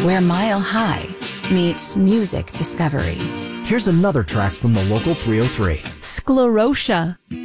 where Mile High meets music discovery. Here's another track from the local 303. Sclerotia.